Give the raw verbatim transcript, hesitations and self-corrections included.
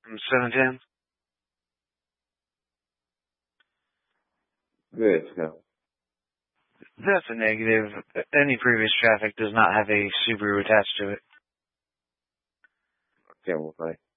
I'm seven ten. Good, so. That's a negative. Any previous traffic does not have a Subaru attached to it. Okay, well, bye.